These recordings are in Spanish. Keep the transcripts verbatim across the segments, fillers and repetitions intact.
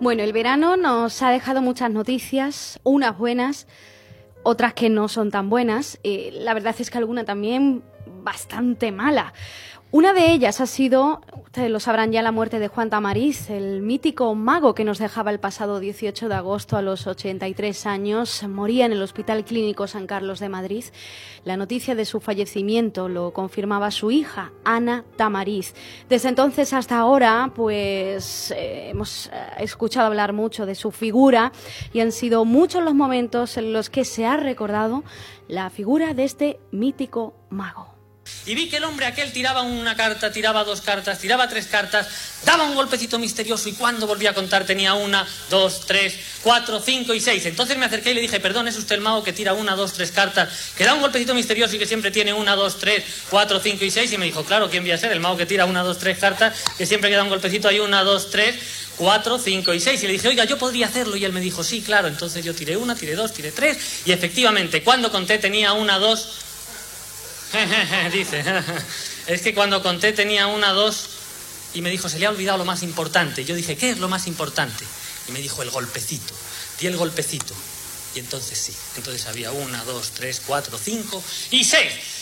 Bueno, el verano nos ha dejado muchas noticias, unas buenas, otras que no son tan buenas. Eh, la verdad es que alguna también bastante mala. Una de ellas ha sido, ustedes lo sabrán ya, la muerte de Juan Tamariz, el mítico mago que nos dejaba el pasado dieciocho de agosto a los ochenta y tres años. Moría en el Hospital Clínico San Carlos de Madrid. La noticia de su fallecimiento lo confirmaba su hija, Ana Tamariz. Desde entonces hasta ahora, pues eh, hemos escuchado hablar mucho de su figura y han sido muchos los momentos en los que se ha recordado la figura de este mítico mago. Y vi que el hombre aquel tiraba una carta, tiraba dos cartas, tiraba tres cartas, daba un golpecito misterioso y cuando volví a contar tenía una, dos, tres, cuatro, cinco y seis. Entonces me acerqué y le dije, perdón, ¿es usted el mago que tira una, dos, tres cartas, que da un golpecito misterioso y que siempre tiene una, dos, tres, cuatro, cinco y seis? Y me dijo, claro, ¿quién voy a ser? El mago que tira una, dos, tres cartas, que siempre que da un golpecito hay una, dos, tres, cuatro, cinco y seis. Y le dije, oiga, yo podría hacerlo. Y él me dijo, sí, claro. Entonces yo tiré una, tiré dos, tiré tres y efectivamente cuando conté tenía una, dos... Dice, es que cuando conté tenía una, dos, y me dijo, se le ha olvidado lo más importante. Yo dije, ¿qué es lo más importante? Y me dijo, el golpecito. Di el golpecito. Y entonces sí, entonces había una, dos, tres, cuatro, cinco y seis.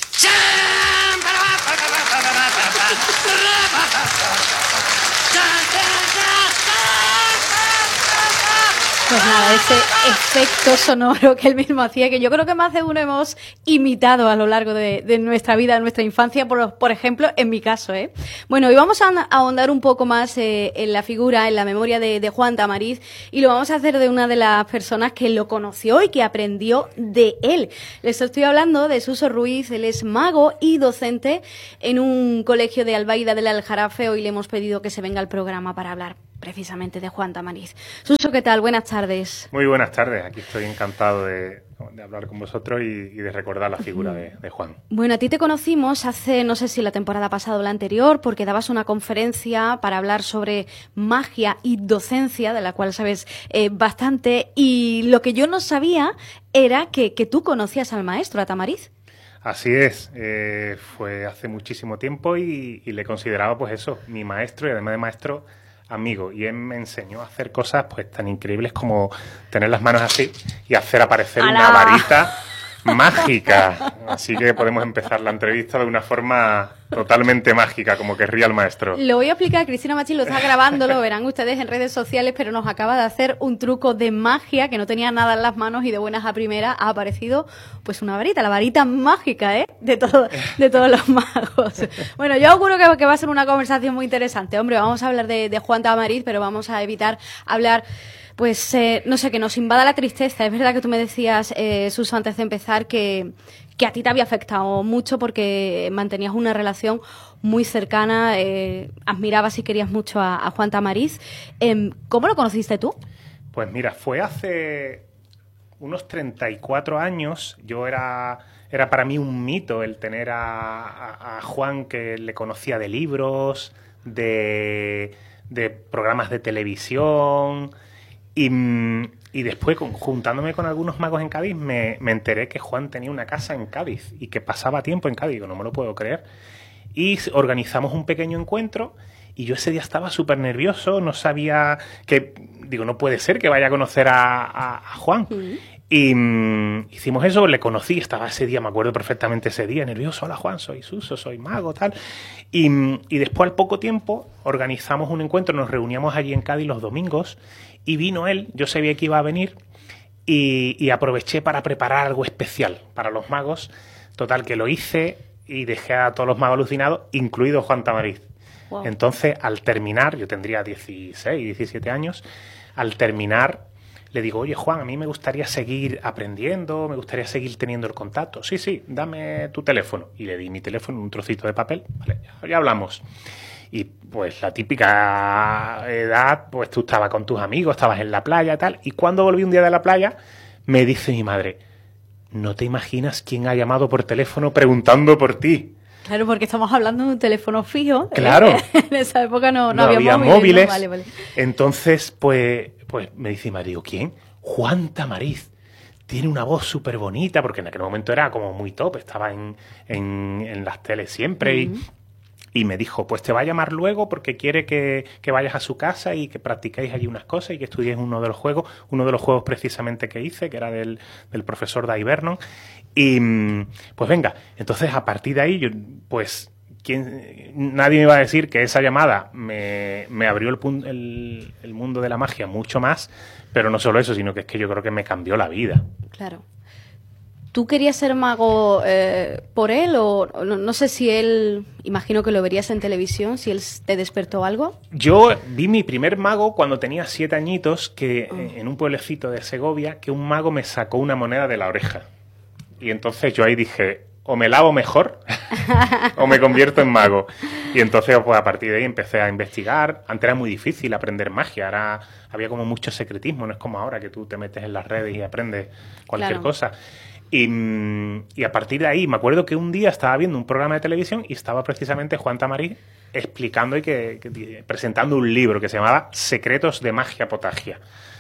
Pues nada, ese efecto sonoro que él mismo hacía, que yo creo que más de uno hemos imitado a lo largo de, de nuestra vida, de nuestra infancia, por, por ejemplo, en mi caso, ¿eh? Bueno, y vamos a ahondar un poco más eh, en la figura, en la memoria de, de Juan Tamariz, y lo vamos a hacer de una de las personas que lo conoció y que aprendió de él. Les estoy hablando de Suso Ruiz. Él es mago y docente en un colegio de Albaida del Aljarafe. Hoy le hemos pedido que se venga al programa para hablar precisamente de Juan Tamariz. Suso, ¿qué tal? Buenas tardes. Muy buenas tardes. Aquí estoy encantado de, de hablar con vosotros y, y de recordar la figura de, de Juan. Bueno, a ti te conocimos hace, no sé si la temporada pasada o la anterior, porque dabas una conferencia para hablar sobre magia y docencia, de la cual sabes eh, bastante, y lo que yo no sabía era que, que tú conocías al maestro, a Tamariz. Así es, eh, fue hace muchísimo tiempo y, y le consideraba pues eso, mi maestro y además de maestro, amigo, y él me enseñó a hacer cosas pues tan increíbles como tener las manos así y hacer aparecer ¡Alá! Una varita mágica. Así que podemos empezar la entrevista de una forma totalmente mágica, como querría el maestro. Lo voy a explicar, Cristina Machín lo está grabando, lo verán ustedes en redes sociales, pero nos acaba de hacer un truco de magia que no tenía nada en las manos y de buenas a primeras ha aparecido pues una varita, la varita mágica, ¿eh? De, todo, de todos los magos. Bueno, yo auguro que, que va a ser una conversación muy interesante. Hombre, vamos a hablar de, de Juan Tamariz, pero vamos a evitar hablar... Pues, eh, no sé, que nos invada la tristeza. Es verdad que tú me decías, eh, Suso, antes de empezar, que, que a ti te había afectado mucho porque mantenías una relación muy cercana, eh, admirabas y querías mucho a, a Juan Tamariz. Eh, ¿Cómo lo conociste tú? Pues mira, fue hace unos treinta y cuatro años. Yo era, era para mí un mito el tener a, a, a Juan, que le conocía de libros, de, de programas de televisión... Y, y después, juntándome con algunos magos en Cádiz, me, me enteré que Juan tenía una casa en Cádiz y que pasaba tiempo en Cádiz. Digo, no me lo puedo creer. Y organizamos un pequeño encuentro y yo ese día estaba súper nervioso, no sabía que... Digo, no puede ser que vaya a conocer a, a, a Juan. Sí. Y um, hicimos eso, le conocí, estaba ese día, me acuerdo perfectamente ese día, nervioso. Hola Juan, soy Suso, soy mago, tal. Y, y después, al poco tiempo, organizamos un encuentro, nos reuníamos allí en Cádiz los domingos. Y vino él, yo sabía que iba a venir y, y aproveché para preparar algo especial para los magos. Total, que lo hice y dejé a todos los magos alucinados, incluido Juan Tamariz. Wow. Entonces, al terminar, yo tendría dieciséis, diecisiete años, al terminar le digo, oye Juan, a mí me gustaría seguir aprendiendo, me gustaría seguir teniendo el contacto. Sí, sí, dame tu teléfono. Y le di mi teléfono, un trocito de papel. Vale, ya, ya hablamos. Y pues la típica edad, pues tú estabas con tus amigos, estabas en la playa y tal. Y cuando volví un día de la playa, me dice mi madre, no te imaginas quién ha llamado por teléfono preguntando por ti. Claro, porque estamos hablando de un teléfono fijo. Claro. ¿Eh? En esa época no, no, no había, había móviles. móviles. ¿No? Vale, vale. Entonces, pues, pues me dice mi madre, digo, ¿quién? Juan Tamariz. Tiene una voz súper bonita, porque en aquel momento era como muy top, estaba en, en, en las teles siempre. Uh-huh. y, Y me dijo, pues te va a llamar luego porque quiere que, que vayas a su casa y que practiquéis allí unas cosas y que estudiéis uno de los juegos, uno de los juegos precisamente que hice, que era del, del profesor Dai Vernon. Y pues venga, entonces a partir de ahí, yo, pues ¿quién, nadie me iba a decir que esa llamada me, me abrió el, el, el mundo de la magia mucho más, pero no solo eso, sino que es que yo creo que me cambió la vida. Claro. ¿Tú querías ser mago eh, por él o no, no sé si él, imagino que lo verías en televisión, si él te despertó algo? Yo vi mi primer mago cuando tenía siete añitos, que oh. en un pueblecito de Segovia, que un mago me sacó una moneda de la oreja. Y entonces yo ahí dije, o me lavo mejor o me convierto en mago. Y entonces pues a partir de ahí empecé a investigar. Antes era muy difícil aprender magia, ahora había como mucho secretismo, no es como ahora que tú te metes en las redes y aprendes cualquier claro. cosa. Y, y a partir de ahí, me acuerdo que un día estaba viendo un programa de televisión y estaba precisamente Juan Tamariz explicando y que, que, presentando un libro que se llamaba Secretos de Magia Potagia.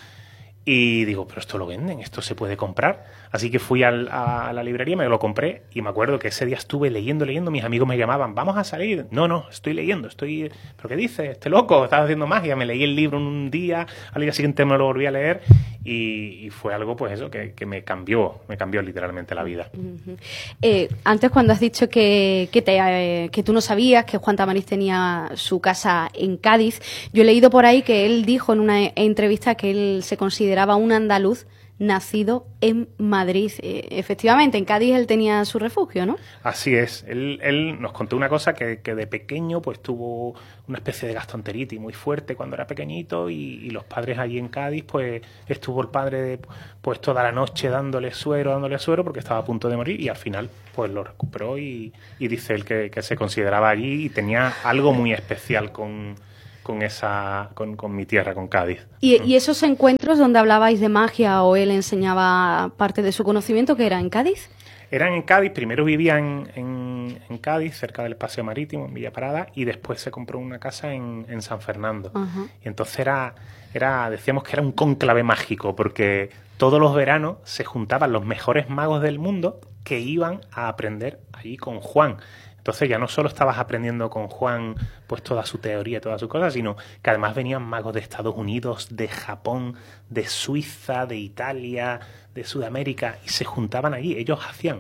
Y digo, pero esto lo venden, esto se puede comprar. Así que fui al, a, a la librería, me lo compré y me acuerdo que ese día estuve leyendo, leyendo, mis amigos me llamaban, vamos a salir. No, no, estoy leyendo, estoy... ¿Pero qué dices? Este loco, estás haciendo magia. Me leí el libro en un día, al día siguiente me lo volví a leer y, y fue algo, pues eso, que, que me cambió, me cambió literalmente la vida. Uh-huh. eh, antes cuando has dicho que, que, te, eh, que tú no sabías que Juan Tamariz tenía su casa en Cádiz, yo he leído por ahí que él dijo en una entrevista que él se consideraba un andaluz nacido en Madrid. Eh, efectivamente, en Cádiz él tenía su refugio, ¿no? Así es. Él, él nos contó una cosa que, que de pequeño pues tuvo una especie de gastroenteritis muy fuerte cuando era pequeñito y, y los padres allí en Cádiz, pues estuvo el padre pues toda la noche dándole suero, dándole suero porque estaba a punto de morir y al final pues lo recuperó y, y dice él que, que se consideraba allí y tenía algo muy especial con... con esa con, con mi tierra, con Cádiz. ¿Y, ¿Y esos encuentros donde hablabais de magia o él enseñaba parte de su conocimiento, que era en Cádiz? Eran en Cádiz, primero vivía en, en, en Cádiz, cerca del Paseo Marítimo, en Villa Parada, y después se compró una casa en, en San Fernando. Uh-huh. Y entonces era, era, decíamos que era un cónclave mágico, porque todos los veranos se juntaban los mejores magos del mundo que iban a aprender allí con Juan. Entonces ya no solo estabas aprendiendo con Juan pues toda su teoría, todas sus cosas, sino que además venían magos de Estados Unidos, de Japón, de Suiza, de Italia, de Sudamérica, y se juntaban allí. Ellos hacían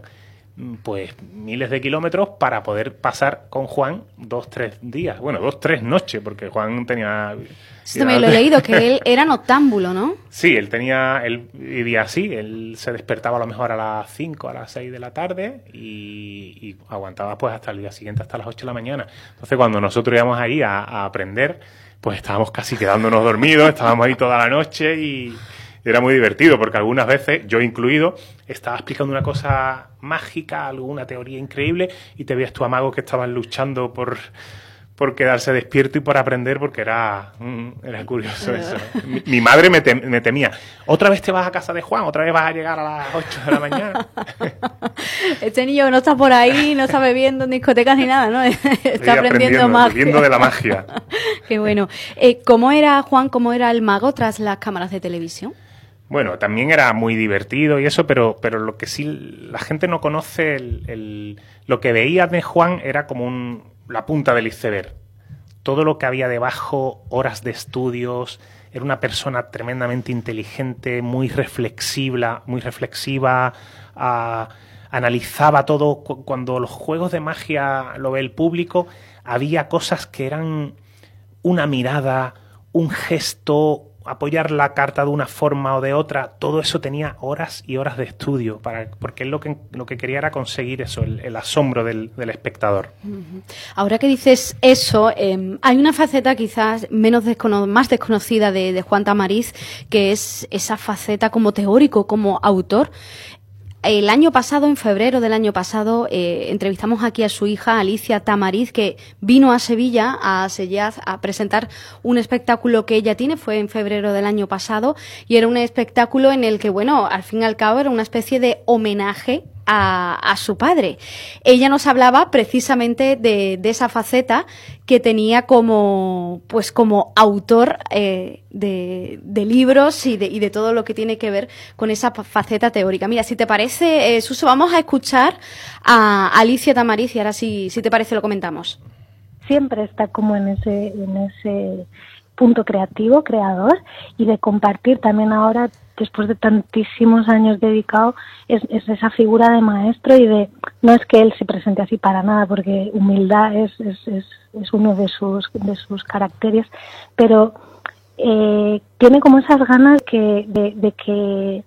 pues miles de kilómetros para poder pasar con Juan dos, tres días. Bueno, dos, tres noches, porque Juan tenía... Sí, también lo he leído, que él era noctámbulo, ¿no? Sí, él tenía, él vivía así, él se despertaba a lo mejor a las cinco, a las seis de la tarde y, y aguantaba pues hasta el día siguiente, hasta las ocho de la mañana. Entonces cuando nosotros íbamos ahí a, a aprender, pues estábamos casi quedándonos dormidos, estábamos ahí toda la noche y... Era muy divertido porque algunas veces, yo incluido, estaba explicando una cosa mágica, alguna teoría increíble y te veías tu amago que estaban luchando por, por quedarse despierto y por aprender porque era, era curioso eso, ¿no? Mi, mi madre me, tem, me temía. ¿Otra vez te vas a casa de Juan? ¿Otra vez vas a llegar a las ocho de la mañana? Este niño no está por ahí, no está bebiendo en discotecas ni nada, ¿no? Está aprendiendo magia. Viviendo de la magia. Qué bueno. Eh, ¿Cómo era Juan, cómo era el mago tras las cámaras de televisión? Bueno, también era muy divertido y eso, pero, pero lo que sí la gente no conoce, el, el, lo que veía de Juan era como un, la punta del iceberg. Todo lo que había debajo, horas de estudios, era una persona tremendamente inteligente, muy reflexiva, muy reflexiva, uh, analizaba todo. Cuando los juegos de magia lo ve el público, había cosas que eran una mirada, un gesto, apoyar la carta de una forma o de otra, todo eso tenía horas y horas de estudio, para, porque él lo que, lo que quería era conseguir eso, el, el asombro del, del espectador. Ahora que dices eso, eh, hay una faceta quizás menos descono- más desconocida de, de Juan Tamariz, que es esa faceta como teórico, como autor. El año pasado, en febrero del año pasado, eh, entrevistamos aquí a su hija Alicia Tamariz, que vino a Sevilla, a Sellaz, a presentar un espectáculo que ella tiene. Fue en febrero del año pasado y era un espectáculo en el que, bueno, al fin y al cabo era una especie de homenaje a, a su padre. Ella nos hablaba precisamente de, de esa faceta que tenía como, pues como autor eh, de, de libros y de, y de todo lo que tiene que ver con esa faceta teórica. Mira, si te parece, eh, Suso, vamos a escuchar a Alicia Tamariz y ahora si, si te parece lo comentamos. siempre está como en ese, en ese punto creativo, creador, y de compartir también ahora, después de tantísimos años dedicado, es, es esa figura de maestro y de, no es que él se presente así para nada, porque humildad es, es, es, es uno de sus, de sus caracteres, pero eh, tiene como esas ganas que, de, de que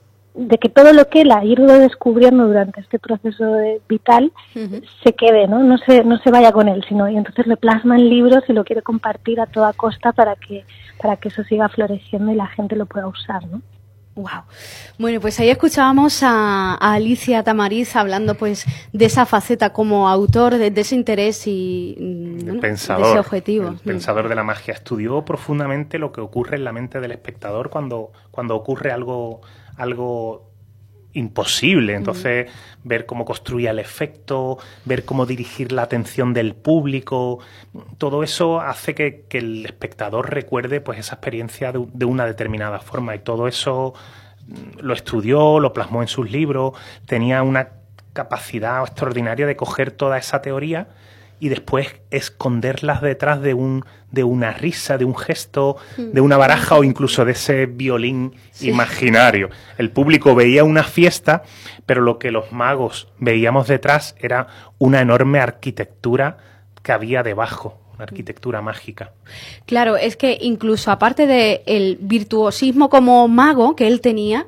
de que todo lo que él ha ido descubriendo durante este proceso de, vital uh-huh. se quede, ¿no? No se, no se vaya con él, sino y entonces le plasma en libros y lo quiere compartir a toda costa para que, para que eso siga floreciendo y la gente lo pueda usar, ¿no? Wow. Bueno, pues ahí escuchábamos a, a Alicia Tamariz hablando pues de esa faceta como autor, de, de ese interés y bueno, pensador, de ese objetivo. El pensador de la magia. Estudió profundamente lo que ocurre en la mente del espectador cuando, cuando ocurre algo algo imposible. Entonces, mm. ver cómo construir el efecto, ver cómo dirigir la atención del público, todo eso hace que, que el espectador recuerde pues esa experiencia de, de una determinada forma, y todo eso lo estudió, lo plasmó en sus libros, tenía una capacidad extraordinaria de coger toda esa teoría y después esconderlas detrás de un de una risa, de un gesto, de una baraja o incluso de ese violín sí. imaginario. El público veía una fiesta, pero lo que los magos veíamos detrás era una enorme arquitectura que había debajo, una arquitectura mágica. Claro, es que incluso aparte del virtuosismo como mago que él tenía,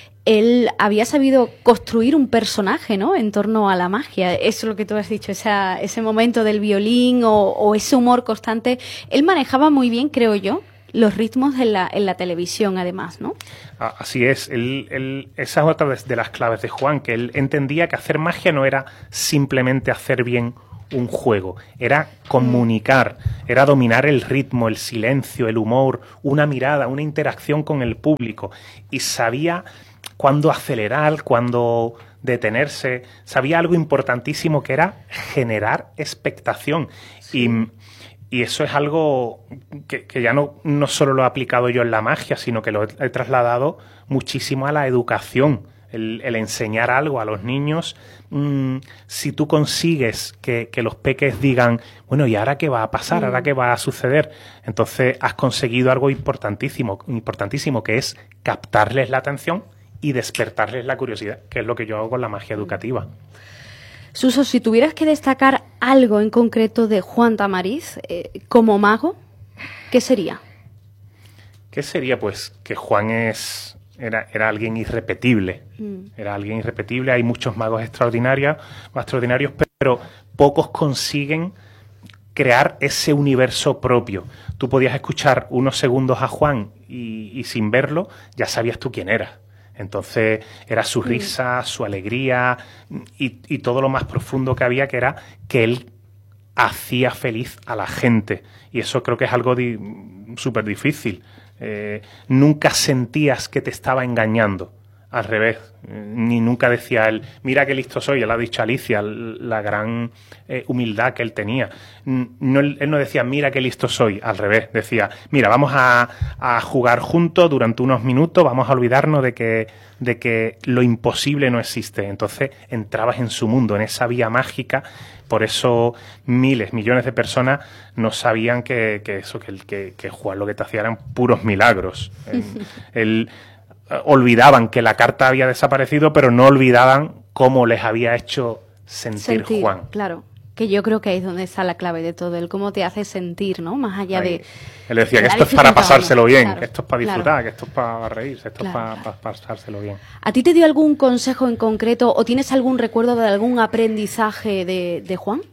él había sabido construir un personaje, ¿no?, en torno a la magia. Eso es lo que tú has dicho, esa, ese momento del violín o, o ese humor constante. Él manejaba muy bien, creo yo, los ritmos en la, en la televisión, además, ¿no? Así es. Él, él, esa es otra de las claves de Juan, que él entendía que hacer magia no era simplemente hacer bien un juego, era comunicar, era dominar el ritmo, el silencio, el humor, una mirada, una interacción con el público, y sabía cuándo acelerar, cuándo detenerse. Sabía algo importantísimo, que era generar expectación. Sí. Y, y eso es algo que, que ya no, no solo lo he aplicado yo en la magia, sino que lo he, he trasladado muchísimo a la educación. El, el enseñar algo a los niños. Mmm, si tú consigues que, que los peques digan, bueno, ¿y ahora qué va a pasar? ¿Ahora qué va a suceder? Entonces has conseguido algo importantísimo, importantísimo, que es captarles la atención y despertarles la curiosidad, que es lo que yo hago con la magia educativa. Suso, si tuvieras que destacar algo en concreto de Juan Tamariz eh, como mago, ¿qué sería? ¿Qué sería? Pues que Juan es era, era alguien irrepetible. Mm. Era alguien irrepetible. Hay muchos magos extraordinarios, extraordinarios, pero pocos consiguen crear ese universo propio. Tú podías escuchar unos segundos a Juan y, y sin verlo ya sabías tú quién era. Entonces era su risa, su alegría y, y todo lo más profundo que había, que era que él hacía feliz a la gente. Y eso creo que es algo di- súper difícil. Eh, nunca sentías que te estaba engañando. Al revés, ni nunca decía él, mira qué listo soy. Él ha dicho a Alicia la gran eh, humildad que él tenía. No, él no decía, mira qué listo soy. Al revés, decía, mira, vamos a, a jugar juntos durante unos minutos, vamos a olvidarnos de que, de que lo imposible no existe. Entonces entrabas en su mundo, en esa vía mágica. Por eso miles, millones de personas no sabían que, que eso, que, que, que Juan lo que te hacía eran puros milagros. Él olvidaban que la carta había desaparecido, pero no olvidaban cómo les había hecho sentir, sentir Juan. Claro, que yo creo que ahí es donde está la clave de todo, el cómo te hace sentir, ¿no? Más allá ahí. de... Él decía que esto es para pasárselo bien, claro, que esto es para disfrutar, claro, que esto es para reírse, esto claro, es para, claro. para pasárselo bien. ¿A ti te dio algún consejo en concreto o tienes algún recuerdo de algún aprendizaje de, de Juan?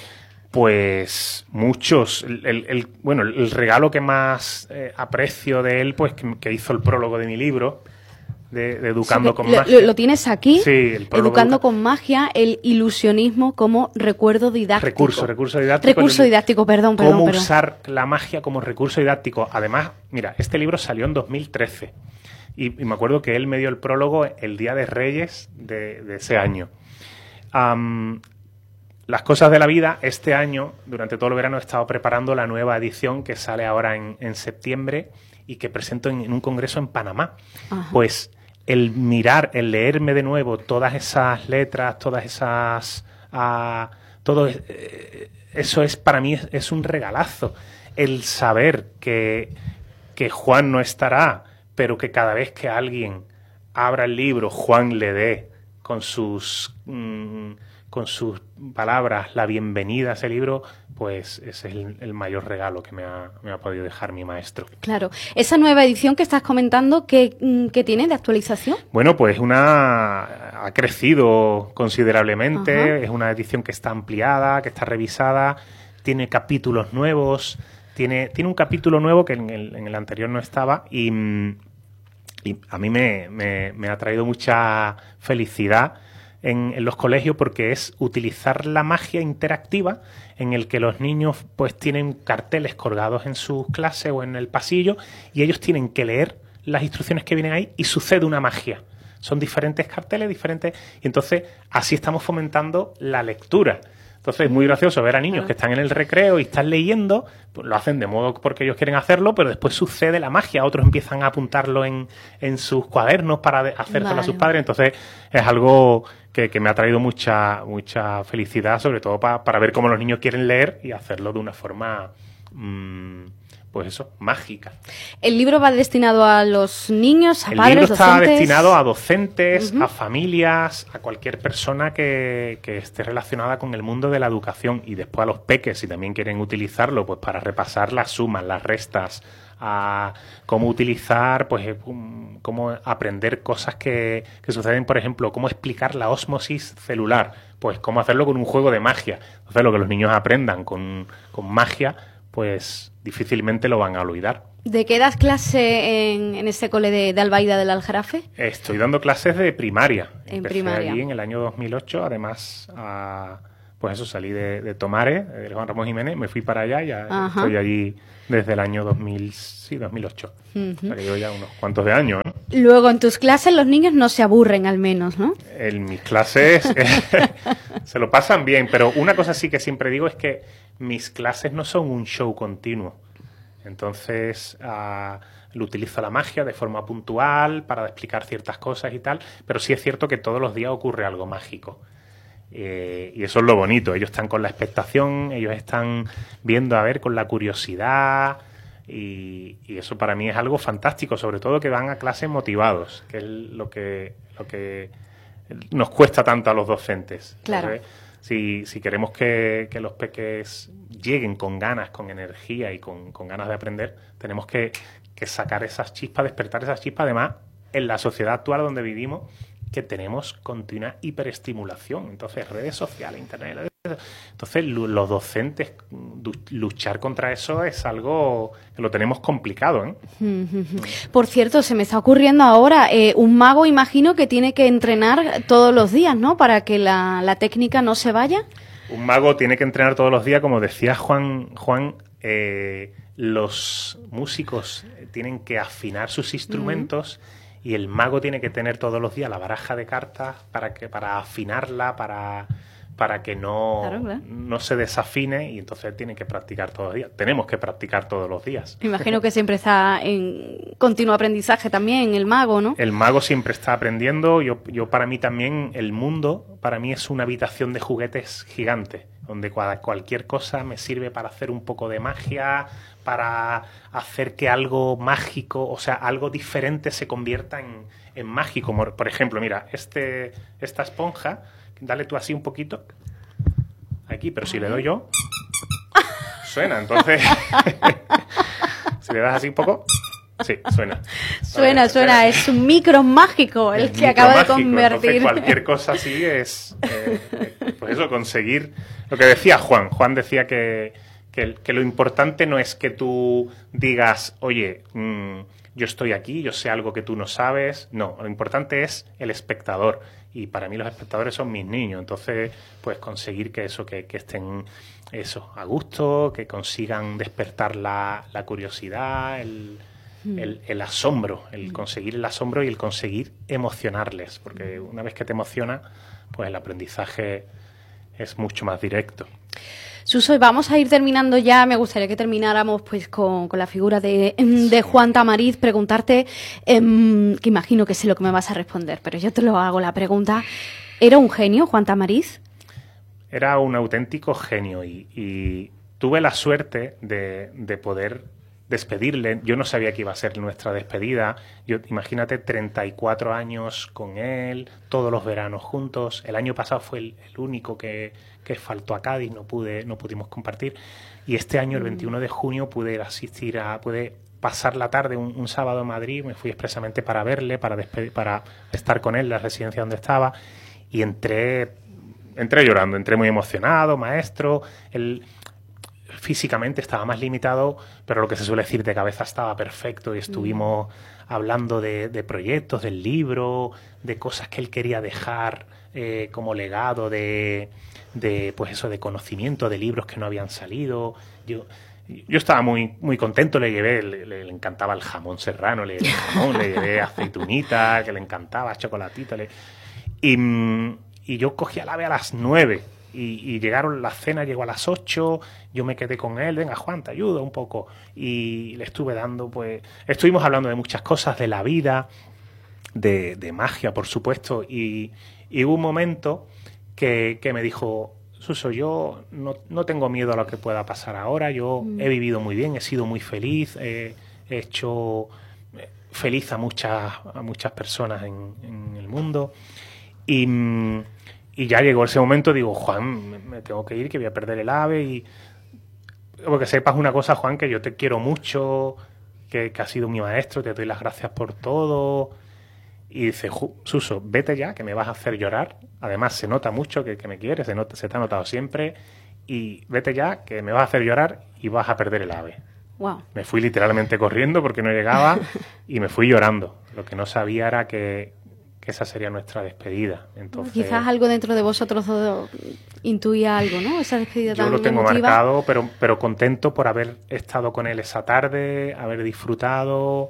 Pues muchos. El, el, el, bueno, el regalo que más eh, aprecio de él, pues que, que hizo el prólogo de mi libro, de, de Educando sí, con lo, Magia. Lo tienes aquí, sí, el Educando con Magia, el ilusionismo como recuerdo didáctico. Recurso, recurso didáctico. Recurso el, didáctico, perdón, perdón. Cómo perdón. usar la magia como recurso didáctico. Además, mira, este libro salió en dos mil trece y, y me acuerdo que él me dio el prólogo el Día de Reyes de, de ese año. Um, Las cosas de la vida, este año, durante todo el verano, he estado preparando la nueva edición que sale ahora en, en septiembre y que presento en, en un congreso en Panamá. Ajá. Pues el mirar, el leerme de nuevo todas esas letras, todas esas, uh, todo eh, eso es para mí es, es un regalazo. El saber que, que Juan no estará, pero que cada vez que alguien abra el libro, Juan le dé con sus mmm, con sus palabras la bienvenida a ese libro, pues es el, el mayor regalo que me ha, me ha podido dejar mi maestro. Claro. Esa nueva edición que estás comentando, ¿qué, qué tiene de actualización? Bueno, pues una ha crecido considerablemente. Ajá. Es una edición que está ampliada, que está revisada, tiene capítulos nuevos, tiene, tiene un capítulo nuevo que en el, en el anterior no estaba y, y a mí me, me, me ha traído mucha felicidad En, en los colegios, porque es utilizar la magia interactiva en el que los niños pues tienen carteles colgados en sus clases o en el pasillo y ellos tienen que leer las instrucciones que vienen ahí y sucede una magia. Son diferentes carteles, diferentes... Y entonces así estamos fomentando la lectura. Entonces es muy gracioso ver a niños que están en el recreo y están leyendo, pues lo hacen de modo porque ellos quieren hacerlo, pero después sucede la magia. Otros empiezan a apuntarlo en, en sus cuadernos para hacérselo vale. a sus padres. Entonces es algo que, que me ha traído mucha mucha felicidad, sobre todo pa, para ver cómo los niños quieren leer y hacerlo de una forma... Mmm, pues eso, mágica. ¿El libro va destinado a los niños, a el padres, libro está docentes? destinado a docentes, uh-huh. a familias, a cualquier persona que, que esté relacionada con el mundo de la educación, y después a los peques, si también quieren utilizarlo, pues para repasar las sumas, las restas, a cómo utilizar, pues um, cómo aprender cosas que, que suceden, por ejemplo, cómo explicar la ósmosis celular, pues cómo hacerlo con un juego de magia. Entonces lo que los niños aprendan con, con magia, pues difícilmente lo van a olvidar. ¿De qué das clase en, en este cole de, de Albaida del Aljarafe? Estoy dando clases de primaria. En Empecé primaria. allí en el año dos mil ocho, además, a, pues eso, salí de, de Tomares, de Juan Ramón Jiménez, me fui para allá y ya Ajá. estoy allí desde el año dos mil, sí, dos mil ocho. Uh-huh. O sea que llevo ya unos cuantos de años, ¿eh? Luego, en tus clases los niños no se aburren, al menos, ¿no? En mis clases se lo pasan bien, pero una cosa sí que siempre digo es que mis clases no son un show continuo. Entonces, uh, utilizo la magia de forma puntual para explicar ciertas cosas y tal, pero sí es cierto que todos los días ocurre algo mágico. Eh, y eso es lo bonito. Ellos están con la expectación, ellos están viendo, a ver, con la curiosidad, y, y eso para mí es algo fantástico, sobre todo que van a clases motivados, que es lo que, lo que nos cuesta tanto a los docentes. Claro. Entonces, Si, si queremos que, que los peques lleguen con ganas, con energía y con, con ganas de aprender, tenemos que, que sacar esas chispas, despertar esas chispas. Además, en la sociedad actual donde vivimos, que tenemos continua hiperestimulación. Entonces, redes sociales, internet... Entonces, los docentes, luchar contra eso es algo que lo tenemos complicado, ¿eh? Por cierto, se me está ocurriendo ahora, eh, un mago imagino que tiene que entrenar todos los días, ¿no? Para que la, la técnica no se vaya. Un mago tiene que entrenar todos los días, como decía Juan, Juan eh, los músicos tienen que afinar sus instrumentos, uh-huh. y el mago tiene que tener todos los días la baraja de cartas para que para afinarla, para... para que no, claro, claro. no se desafine, y entonces tienen que practicar todos los días. Tenemos que practicar todos los días. Imagino que siempre está en continuo aprendizaje también el mago, ¿no? El mago siempre está aprendiendo. Yo, yo para mí también, el mundo, para mí es una habitación de juguetes gigante, donde cualquier cosa me sirve para hacer un poco de magia, para hacer que algo mágico, o sea, algo diferente se convierta en, en mágico. Por ejemplo, mira, este, esta esponja... Dale tú así un poquito aquí, pero si le doy yo suena, entonces si le das así un poco, sí, suena. Suena, ver, suena, es, es un micro mágico el, el que acaba mágico, de convertir. Entonces cualquier cosa así es, eh, pues eso, conseguir lo que decía Juan. Juan decía que, que, que lo importante no es que tú digas, oye, mmm, yo estoy aquí, yo sé algo que tú no sabes. No, lo importante es el espectador. Y para mí los espectadores son mis niños. Entonces, pues conseguir que eso, que, que estén eso, a gusto, que consigan despertar la, la curiosidad, el, mm. el, el asombro, el conseguir el asombro y el conseguir emocionarles. Porque una vez que te emociona, pues el aprendizaje es mucho más directo. Suso, vamos a ir terminando ya. Me gustaría que termináramos pues con, con la figura de, de Juan Tamariz. Preguntarte, eh, que imagino que sé lo que me vas a responder, pero yo te lo hago la pregunta. ¿Era un genio Juan Tamariz? era un auténtico genio y, y tuve la suerte de, de poder despedirle. Yo no sabía que iba a ser nuestra despedida. Yo, imagínate, treinta y cuatro años con él, todos los veranos juntos. El año pasado fue el, el único que, que faltó a Cádiz, no pude, no pudimos compartir. Y este año, el veintiuno de junio, pude asistir a, pude pasar la tarde un, un sábado en Madrid. Me fui expresamente para verle, para despedir, para estar con él en la residencia donde estaba. Y entré, entré llorando, entré muy emocionado, maestro. Él físicamente estaba más limitado, pero lo que se suele decir, de cabeza estaba perfecto, y estuvimos mm. hablando de, de proyectos, del libro, de cosas que él quería dejar eh, como legado, de, de pues eso, de conocimiento, de libros que no habían salido. Yo yo estaba muy muy contento, le llevé, le, le encantaba el jamón serrano, le llevé jamón, le llevé aceitunita, que le encantaba, chocolatito, le... y, y yo cogí al ave a las nueve. Y, y llegaron, la cena llegó a las ocho, yo me quedé con él, venga Juan, te ayudo un poco, y le estuve dando, pues, estuvimos hablando de muchas cosas, de la vida, de, de magia, por supuesto, y, y hubo un momento que, que me dijo, Suso, yo no, no tengo miedo a lo que pueda pasar ahora, yo mm. he vivido muy bien, he sido muy feliz, eh, he hecho feliz a muchas, a muchas personas en, en el mundo, y... Y ya llegó ese momento, digo, Juan, me tengo que ir, que voy a perder el ave. Y porque sepas una cosa, Juan, que yo te quiero mucho, que, que has sido mi maestro, te doy las gracias por todo. Y dice, Suso, vete ya, que me vas a hacer llorar. Además, se nota mucho que, que me quieres, se, nota, se te ha notado siempre. Y vete ya, que me vas a hacer llorar y vas a perder el ave. Wow. Me fui literalmente corriendo porque no llegaba y me fui llorando. Lo que no sabía era que... que esa sería nuestra despedida. Entonces, quizás algo dentro de vosotros intuía algo, ¿no? Esa despedida tan emotiva. Yo lo tengo emotiva. marcado, pero, pero contento por haber estado con él esa tarde, haber disfrutado.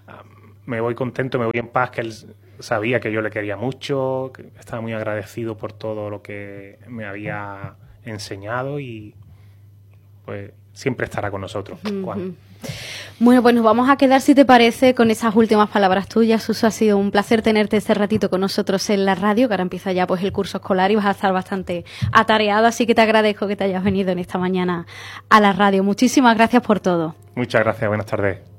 Me voy contento, me voy en paz, que él sabía que yo le quería mucho, que estaba muy agradecido por todo lo que me había enseñado y pues siempre estará con nosotros, Juan. Uh-huh. Bueno, pues nos vamos a quedar, si te parece, con esas últimas palabras tuyas. Suso, ha sido un placer tenerte este ratito con nosotros en la radio, que ahora empieza ya pues el curso escolar y vas a estar bastante atareado, así que te agradezco que te hayas venido en esta mañana a la radio. Muchísimas gracias por todo. Muchas gracias, buenas tardes.